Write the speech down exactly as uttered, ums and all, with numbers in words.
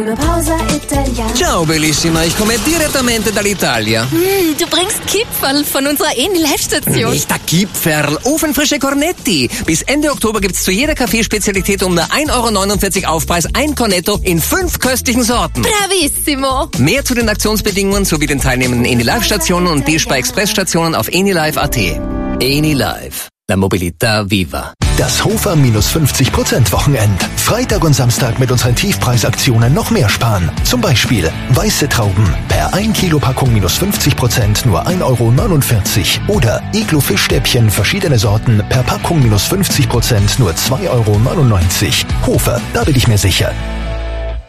Una pausa italiana. Ciao Bellissima, ich komme direttamente dall'Italia. Mm, du bringst Kipferl von unserer Eni-Live-Station. Nicht der Kipferl, ofenfrische Cornetti. Bis Ende Oktober gibt's zu jeder Kaffeespezialität um nur ein Euro neunundvierzig Aufpreis ein Cornetto in fünf köstlichen Sorten. Bravissimo. Mehr zu den Aktionsbedingungen sowie den teilnehmenden Eni-Live-Stationen und D-Spar-Express-Stationen auf enilive punkt at. Eni-Live. La Mobilità viva. Das Hofer minus fünfzig Prozent Wochenend. Freitag und Samstag mit unseren Tiefpreisaktionen noch mehr sparen. Zum Beispiel weiße Trauben per ein Kilo Packung minus fünfzig Prozent nur ein Euro neunundvierzig. Oder Iglo Fischstäbchen verschiedene Sorten per Packung minus fünfzig Prozent nur zwei Euro neunundneunzig. Hofer, da bin ich mir sicher.